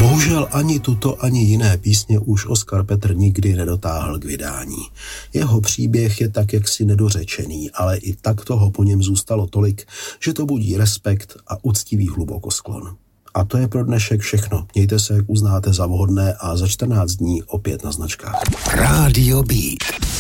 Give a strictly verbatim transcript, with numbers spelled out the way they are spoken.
Bohužel ani tuto, ani jiné písně už Oskar Petr nikdy nedotáhl k vydání. Jeho příběh je tak jaksi nedořečený, ale i tak toho po něm zůstalo tolik, že to budí respekt a uctivý hlubokosklon. A to je pro dnešek všechno. Mějte se, jak uznáte za vhodné a za čtrnáct dní opět na značkách. Rádio Beat.